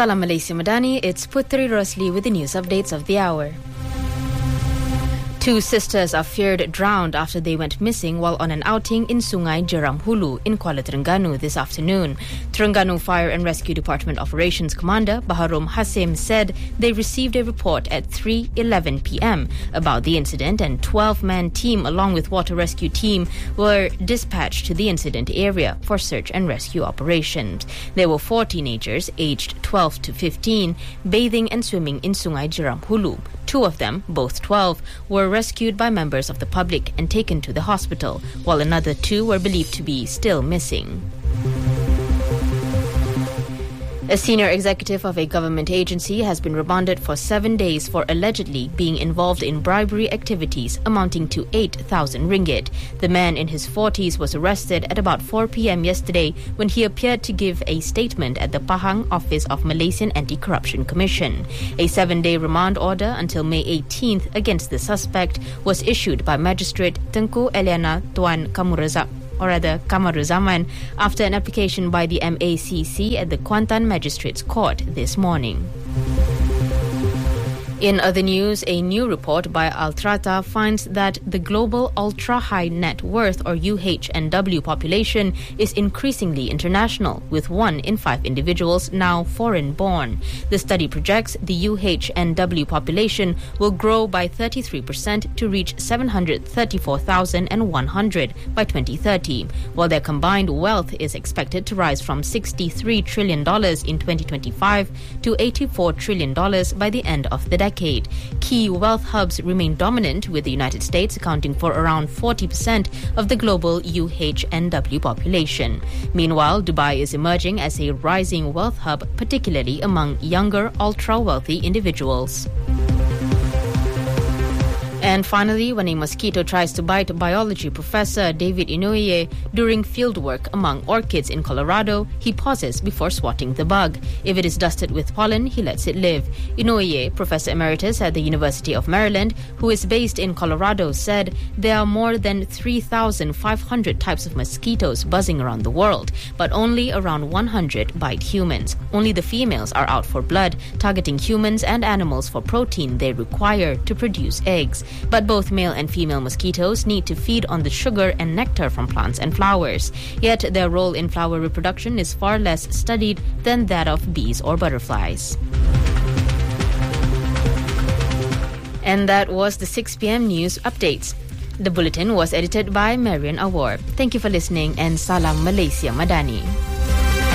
Salam Malaysia Madani, it's Putri Rosli with the news updates of the hour. Two sisters are feared drowned after they went missing while on an outing in Sungai Jeram Hulu in Kuala Terengganu this afternoon. Terengganu Fire and Rescue Department Operations Commander Baharom Hasim said they received a report at 3:11 p.m. about the incident, and 12-man team along with water rescue team were dispatched to the incident area for search and rescue operations. There were 4 teenagers aged 12 to 15 bathing and swimming in Sungai Jeram Hulu. 2 of them, both 12, were rescued by members of the public and taken to the hospital, while another 2 were believed to be still missing. A senior executive of a government agency has been remanded for 7 days for allegedly being involved in bribery activities amounting to 8,000 ringgit. The man in his 40s was arrested at about 4 p.m. yesterday when he appeared to give a statement at the Pahang office of Malaysian Anti-Corruption Commission. A 7-day remand order until May 18th against the suspect was issued by Magistrate Tengku Eliana Tuan Kamaruzaman after an application by the MACC at the Kuantan Magistrates Court this morning. In other news, a new report by Altrata finds that the global ultra-high net worth or UHNW population is increasingly international, with 1 in 5 individuals now foreign-born. The study projects the UHNW population will grow by 33% to reach 734,100 by 2030, while their combined wealth is expected to rise from $63 trillion in 2025 to $84 trillion by the end of the decade. Key wealth hubs remain dominant, with the United States accounting for around 40% of the global UHNW population. Meanwhile, Dubai is emerging as a rising wealth hub, particularly among younger, ultra-wealthy individuals. And finally, when a mosquito tries to bite biology professor David Inouye during fieldwork among orchids in Colorado, he pauses before swatting the bug. If it is dusted with pollen, he lets it live. Inouye, Professor Emeritus at the University of Maryland, who is based in Colorado, said there are more than 3,500 types of mosquitoes buzzing around the world, but only around 100 bite humans. Only the females are out for blood, targeting humans and animals for protein they require to produce eggs. But both male and female mosquitoes need to feed on the sugar and nectar from plants and flowers. Yet their role in flower reproduction is far less studied than that of bees or butterflies. And that was the 6 p.m. news updates. The bulletin was edited by Marian Awar. Thank you for listening, and Salam Malaysia Madani.